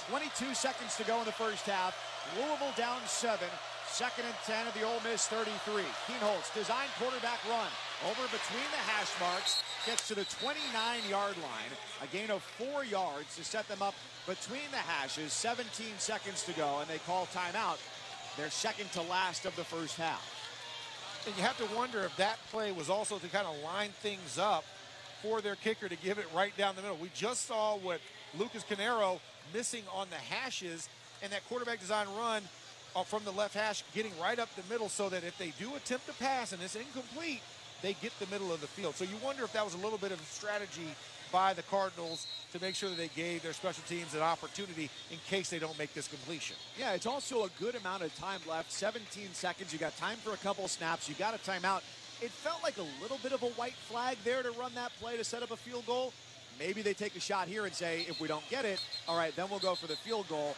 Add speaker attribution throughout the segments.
Speaker 1: 22 seconds to go in the first half. Louisville down 7. 2nd and 10 at the Ole Miss 33. Kienholz, design quarterback run. Over between the hash marks. Gets to the 29-yard line. A gain of 4 yards to set them up between the hashes. 17 seconds to go, and they call timeout. They're second to last of the first half.
Speaker 2: And you have to wonder if that play was also to kind of line things up for their kicker to give it right down the middle. We just saw what Lucas Canero missing on the hashes, and that quarterback design run from the left hash getting right up the middle so that if they do attempt to pass and it's incomplete, they get the middle of the field. So you wonder if that was a little bit of strategy by the Cardinals to make sure that they gave their special teams an opportunity in case they don't make this completion.
Speaker 1: Yeah, it's also a good amount of time left, 17 seconds. You got time for a couple snaps. You got a timeout. It felt like a little bit of a white flag there to run that play to set up a field goal. Maybe they take a shot here and say, if we don't get it, all right, then we'll go for the field goal.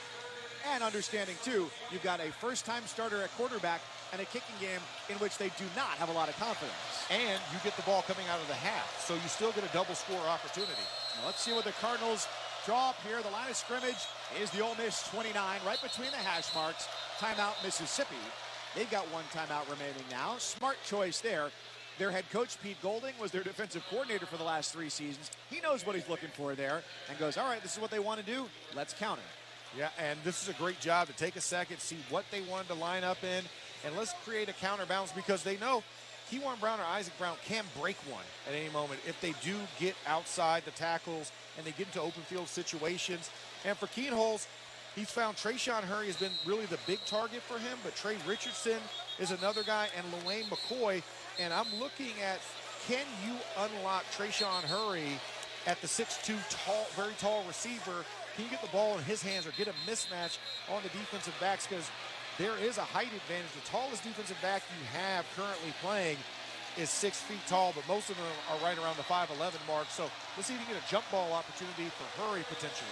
Speaker 1: And understanding, too, you've got a first-time starter at quarterback and a kicking game in which they do not have a lot of confidence.
Speaker 2: And you get the ball coming out of the half, so you still get a double-score opportunity.
Speaker 1: Now let's see what the Cardinals draw up here. The line of scrimmage is the Ole Miss 29, right between the hash marks. Timeout, Mississippi. They've got one timeout remaining now. Smart choice there. Their head coach, Pete Golding, was their defensive coordinator for the last 3 seasons. He knows what he's looking for there and goes, all right, this is what they want to do. Let's counter.
Speaker 2: Yeah, and this is a great job to take a second, see what they wanted to line up in, and let's create a counterbalance because they know Kewan Brown or Isaac Brown can break one at any moment if they do get outside the tackles and they get into open field situations. And for Kienholz, he's found Trayshawn Hurry has been really the big target for him, but Trey Richardson is another guy, and Lewayne McCoy. And I'm looking at, can you unlock Trayshawn Hurry at the 6'2", tall, very tall receiver? Can you get the ball in his hands or get a mismatch on the defensive backs? Because there is a height advantage. The tallest defensive back you have currently playing is 6 feet tall, but most of them are right around the 5'11" mark. So let's see if you can get a jump ball opportunity for Hurry potentially.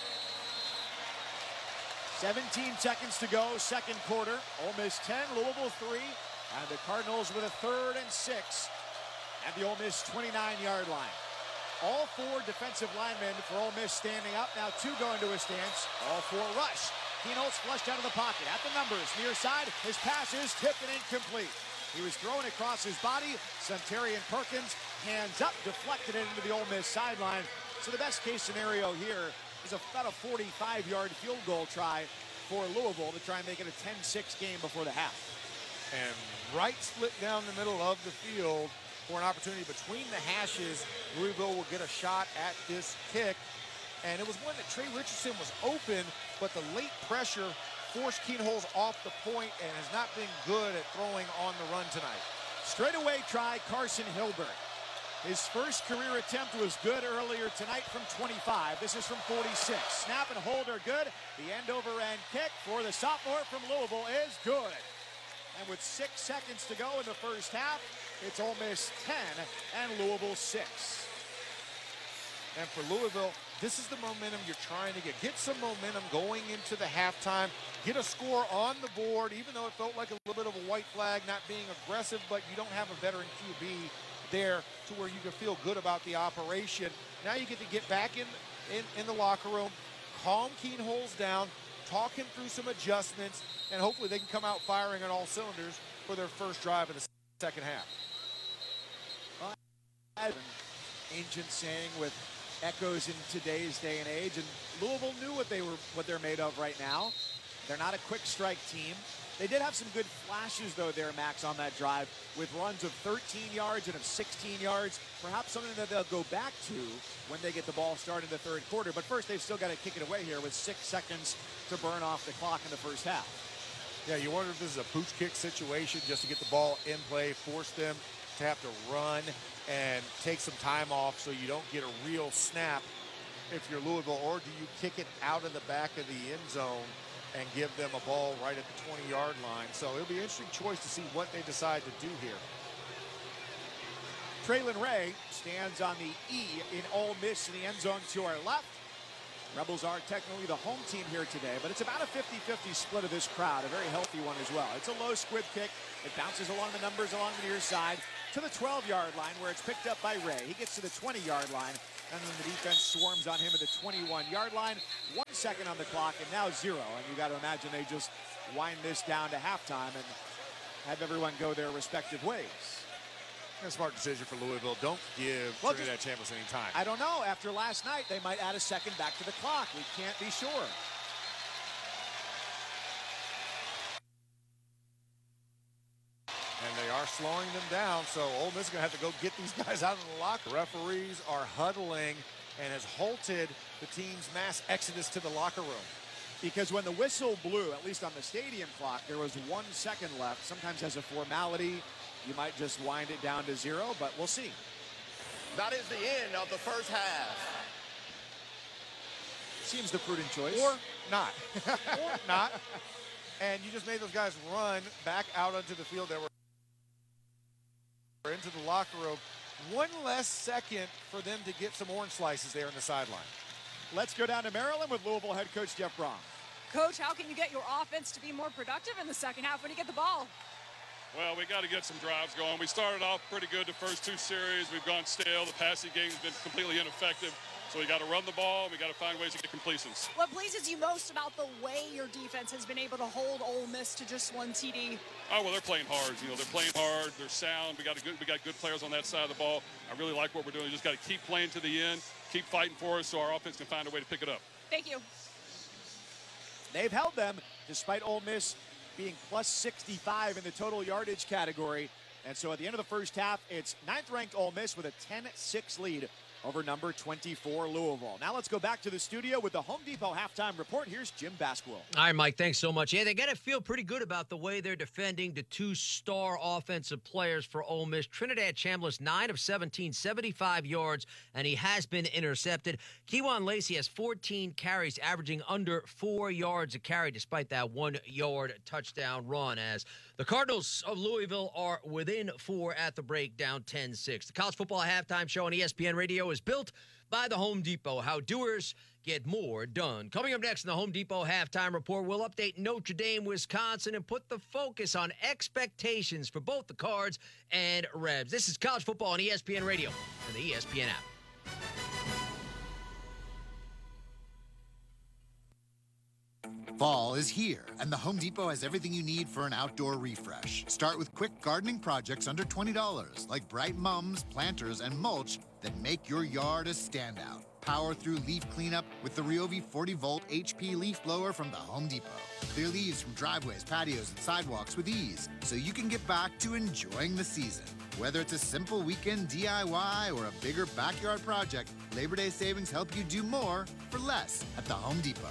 Speaker 1: 17 seconds to go, second quarter. Ole Miss 10, Louisville 3, and the Cardinals with a 3rd and 6 at the Ole Miss 29-yard line. All 4 defensive linemen for Ole Miss standing up. Now 2 go into a stance. All 4 rush. Kienholz flushed out of the pocket. At the numbers, near side. His pass is tipped and incomplete. He was thrown across his body. Suntarine Perkins, hands up, deflected it into the Ole Miss sideline. So the best case scenario here is about a 45-yard field goal try for Louisville to try and make it a 10-6 game before the half.
Speaker 2: And right split down the middle of the field for an opportunity between the hashes. Louisville will get a shot at this kick. And it was one that Trey Richardson was open, but the late pressure forced Kienholz off the point and has not been good at throwing on the run tonight.
Speaker 1: Straightaway try, Carson Hilbert. His first career attempt was good earlier tonight from 25. This is from 46. Snap and hold are good. The end-over-end kick for the sophomore from Louisville is good. And with 6 seconds to go in the first half, it's Ole Miss 10 and Louisville 6.
Speaker 2: And for Louisville, this is the momentum you're trying to get. Get some momentum going into the halftime. Get a score on the board, even though it felt like a little bit of a white flag, not being aggressive, but you don't have a veteran QB there to where you can feel good about the operation. Now you get to get back in the locker room, calm Kienholz down, talk him through some adjustments, and hopefully they can come out firing on all cylinders for their first drive of the second half.
Speaker 1: Ancient saying with echoes in today's day and age, and Louisville knew what they're made of right now. They're not a quick strike team. They did have some good flashes, though, there, Max, on that drive with runs of 13 yards and of 16 yards. Perhaps something that they'll go back to when they get the ball started in the third quarter. But first, they've still got to kick it away here with 6 seconds to burn off the clock in the first half.
Speaker 2: Yeah, you wonder if this is a pooch kick situation just to get the ball in play, force them to have to run and take some time off so you don't get a real snap if you're Louisville, or do you kick it out of the back of the end zone and give them a ball right at the 20-yard line? So it'll be an interesting choice to see what they decide to do here.
Speaker 1: Traylon Ray stands on the E in Ole Miss in the end zone to our left. Rebels are technically the home team here today, but it's about a 50-50 split of this crowd, a very healthy one as well. It's a low squib kick. It bounces along the numbers along the near side to the 12-yard line where it's picked up by Ray. He gets to the 20-yard line, and then the defense swarms on him at the 21-yard line. 1 second on the clock, and now 0. And you got to imagine they just wind this down to halftime and have everyone go their respective ways.
Speaker 2: A smart decision for Louisville. Don't give Trinidad Chambliss any time.
Speaker 1: I don't know. After last night, they might add a second back to the clock. We can't be sure.
Speaker 2: And they are slowing them down, so Ole Miss is going to have to go get these guys out of the locker. Referees are huddling and has halted the team's mass exodus to the locker room.
Speaker 1: Because when the whistle blew, at least on the stadium clock, there was 1 second left. Sometimes as a formality, you might just wind it down to 0, but we'll see.
Speaker 3: That is the end of the first half.
Speaker 1: Seems the prudent choice.
Speaker 2: Or not. Or not. And you just made those guys run back out onto the field. They were into the locker room. 1 less second for them to get some orange slices there in the sideline.
Speaker 1: Let's go down to Maryland with Louisville head coach Jeff Brom.
Speaker 4: Coach, how can you get your offense to be more productive in the second half when you get the ball?
Speaker 5: Well, we got to get some drives going. We started off pretty good the first 2 series. We've gone stale. The passing game's been completely ineffective. So we got to run the ball. We got to find ways to get completions.
Speaker 4: What pleases you most about the way your defense has been able to hold Ole Miss to just 1 TD?
Speaker 5: Oh, well, they're playing hard. You know, they're playing hard. They're sound. We got good players on that side of the ball. I really like what we're doing. We just got to keep playing to the end, keep fighting for us so our offense can find a way to pick it up.
Speaker 4: Thank you.
Speaker 1: They've held them despite Ole Miss being plus 65 in the total yardage category. And so at the end of the first half, it's 9th-ranked Ole Miss with a 10-6 lead over number 24 Louisville. Now let's go back to the studio with the Home Depot halftime report. Here's Jim Basquill.
Speaker 6: All right, Mike, thanks so much. Yeah, they got to feel pretty good about the way they're defending the 2 star offensive players for Ole Miss. Trinidad Chambliss, 9 of 17, 75 yards, and he has been intercepted. Kewan Lacey has 14 carries, averaging under 4 yards a carry, despite that 1-yard touchdown run, as the Cardinals of Louisville are within 4 at the break, down 10-6. The College Football Halftime Show on ESPN Radio is built by the Home Depot. How doers get more done. Coming up next in the Home Depot Halftime Report, we'll update Notre Dame, Wisconsin, and put the focus on expectations for both the Cards and Rebs. This is College Football on ESPN Radio and the ESPN app.
Speaker 7: Fall is here, and the Home Depot has everything you need for an outdoor refresh. Start with quick gardening projects under $20, like bright mums, planters, and mulch that make your yard a standout. Power through leaf cleanup with the Ryobi 40-volt HP leaf blower from the Home Depot. Clear leaves from driveways, patios, and sidewalks with ease, so you can get back to enjoying the season. Whether it's a simple weekend DIY or a bigger backyard project, Labor Day savings help you do more for less at the Home Depot.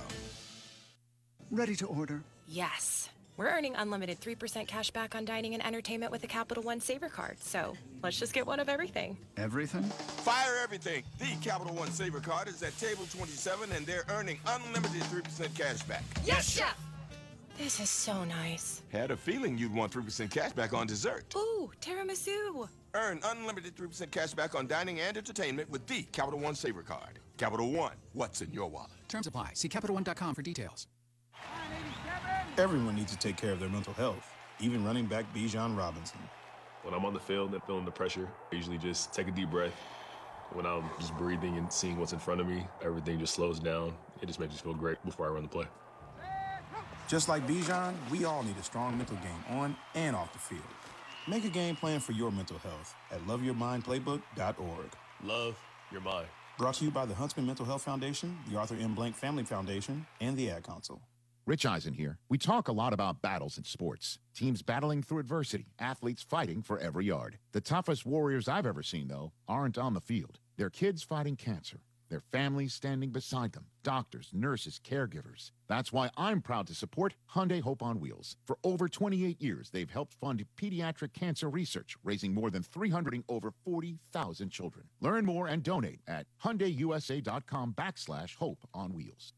Speaker 8: Ready to order?
Speaker 9: Yes. We're earning unlimited 3% cash back on dining and entertainment with the Capital One Saver Card, so let's just get one of everything.
Speaker 8: Everything?
Speaker 3: Fire everything. The Capital One Saver Card is at table 27, and they're earning unlimited 3% cash back.
Speaker 9: Yes, Chef! This is so nice.
Speaker 3: Had a feeling you'd want 3% cash back on dessert.
Speaker 9: Ooh, tiramisu.
Speaker 3: Earn unlimited 3% cash back on dining and entertainment with the Capital One Saver Card. Capital One, what's in your wallet?
Speaker 10: Terms apply. See CapitalOne.com for details.
Speaker 11: Everyone needs to take care of their mental health, even running back Bijan Robinson.
Speaker 12: When I'm on the field and feeling the pressure, I usually just take a deep breath. When I'm just breathing and seeing what's in front of me, everything just slows down. It just makes me feel great before I run the play.
Speaker 11: Just like Bijan, we all need a strong mental game on and off the field. Make a game plan for your mental health at loveyourmindplaybook.org.
Speaker 12: Love your mind.
Speaker 11: Brought to you by the Huntsman Mental Health Foundation, the Arthur M. Blank Family Foundation, and the Ad Council.
Speaker 13: Rich Eisen here. We talk a lot about battles in sports. Teams battling through adversity, athletes fighting for every yard. The toughest warriors I've ever seen, though, aren't on the field. They're kids fighting cancer. Their families standing beside them. Doctors, nurses, caregivers. That's why I'm proud to support Hyundai Hope on Wheels. For over 28 years, they've helped fund pediatric cancer research, raising more than over 40,000 children. Learn more and donate at HyundaiUSA.com/Hope on Wheels.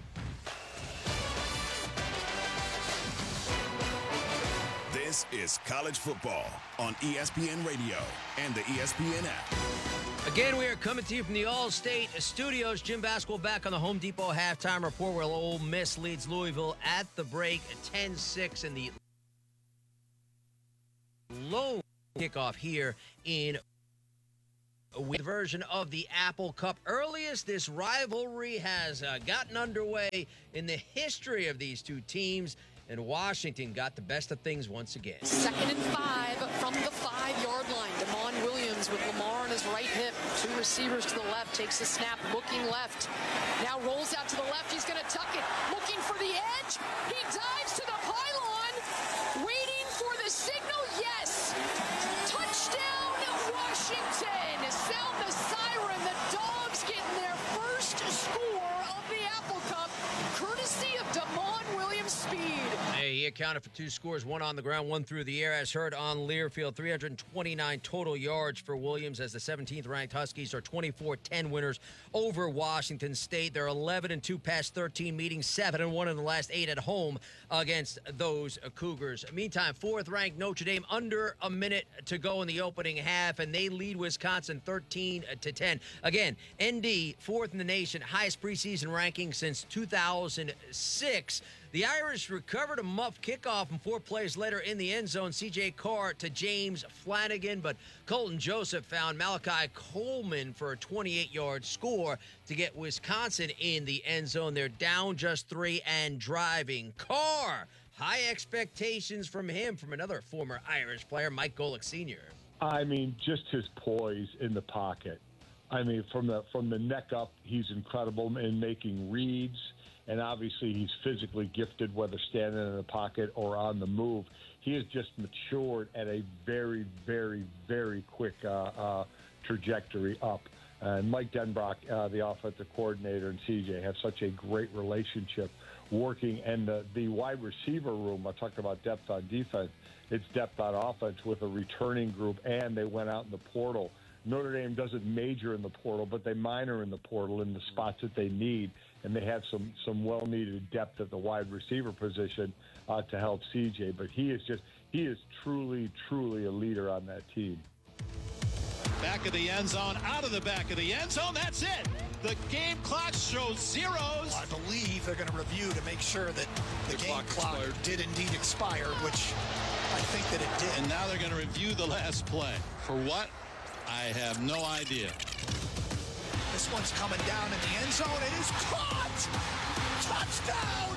Speaker 14: This is College Football on ESPN Radio and the ESPN app.
Speaker 6: Again, we are coming to you from the All-State Studios. Jim Basquill back on the Home Depot Halftime Report, where Ole Miss leads Louisville at the break, 10-6 in the lone kickoff here in With version of the Apple Cup. Earliest this rivalry has gotten underway in the history of these two teams, and Washington got the best of things once again.
Speaker 15: 2nd and 5 from the 5-yard line. Damon Williams with Lamar on his right hip. 2 receivers to the left. Takes the snap, looking left. Now rolls out to the left. He's going to tuck it. Looking for the edge. He dives to the pylon. Waiting for the signal. Yes. Touchdown, Washington. Sound the siren. The Dogs getting their first score of the Apple Cup, courtesy of Damon Williams' speed.
Speaker 6: Hey, he accounted for 2 scores, 1 on the ground, 1 through the air, as heard on Learfield. 329 total yards for Williams as the 17th-ranked Huskies are 24-10 winners over Washington State. They're 11-2 past 13 meetings, 7-1 in the last 8 at home against those Cougars. Meantime, 4th-ranked Notre Dame under a minute to go in the opening half, and they lead Wisconsin 13-10. Again, ND, 4th in the nation, highest preseason ranking since 2006. The Irish recovered a muff kickoff, and 4 plays later in the end zone, C.J. Carr to James Flanagan, but Colton Joseph found Malachi Coleman for a 28-yard score to get Wisconsin in the end zone. They're down just 3 and driving. Carr, high expectations from him, from another former Irish player, Mike Golick Sr.
Speaker 16: I mean, just his poise in the pocket. I mean, from the neck up, he's incredible in making reads. And obviously he's physically gifted, whether standing in the pocket or on the move. He has just matured at a very, very, very quick trajectory up. And Mike Denbrock, the offensive coordinator, and CJ have such a great relationship working. And the wide receiver room, I talked about depth on defense, it's depth on offense with a returning group, and they went out in the portal. Notre Dame doesn't major in the portal, but they minor in the portal in the spots that they need. And they have some well-needed depth at the wide receiver position to help CJ. But he is truly, truly a leader on that team.
Speaker 17: Back of the end zone, out of the back of the end zone. That's it. The game clock shows zeros.
Speaker 18: Well, I believe they're going to review to make sure that the game clock did indeed expire, which I think that it did.
Speaker 17: And now they're going to review the last play. For what? I have no idea.
Speaker 18: This one's coming down in the end zone. It is caught! Touchdown!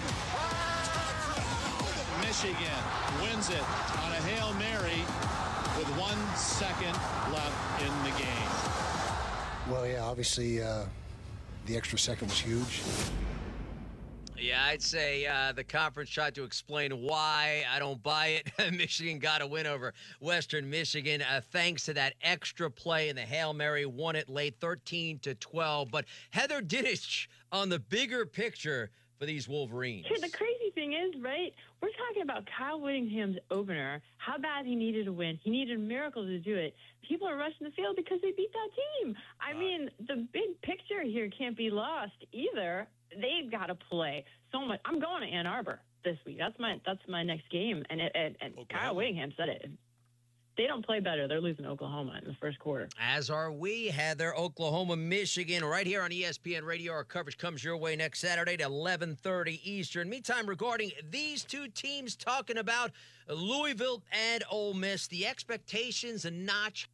Speaker 17: Michigan wins it on a Hail Mary with 1 second left in the game.
Speaker 18: Well, yeah, obviously the extra second was huge.
Speaker 6: Yeah, I'd say the conference tried to explain why. I don't buy it. Michigan got a win over Western Michigan thanks to that extra play, and the Hail Mary won it late 13-12. But Heather Dinich on the bigger picture for these Wolverines.
Speaker 19: Here, the crazy thing is, right, we're talking about Kyle Whittingham's opener, how bad he needed to win. He needed a miracle to do it. People are rushing the field because they beat that team. I mean, the big picture here can't be lost either. They've got to play so much. I'm going to Ann Arbor this week. That's my next game. And Kyle Whittingham said it. They don't play better. They're losing Oklahoma in the first quarter.
Speaker 6: As are we. Heather, Oklahoma, Michigan, right here on ESPN Radio. Our coverage comes your way next Saturday at 11:30 Eastern. Meantime, regarding these two teams, talking about Louisville and Ole Miss, the expectations a notch